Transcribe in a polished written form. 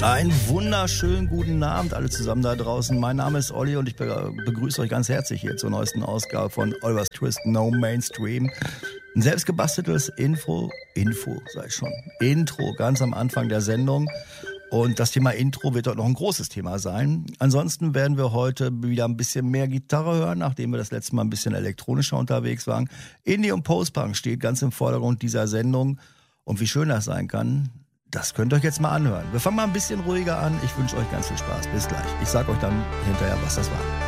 Einen wunderschönen guten Abend alle zusammen da draußen. Mein Name ist Olli und ich begrüße euch ganz herzlich hier zur neuesten Ausgabe von Oliver's Twist No Mainstream. Ein selbstgebasteltes Intro ganz am Anfang der Sendung. Und das Thema Intro wird dort noch ein großes Thema sein. Ansonsten werden wir heute wieder ein bisschen mehr Gitarre hören, nachdem wir das letzte Mal ein bisschen elektronischer unterwegs waren. Indie und Post-Punk steht ganz im Vordergrund dieser Sendung. Und wie schön das sein kann, das könnt ihr euch jetzt mal anhören. Wir fangen mal ein bisschen ruhiger an. Ich wünsche euch ganz viel Spaß. Bis gleich. Ich sag euch dann hinterher, was das war.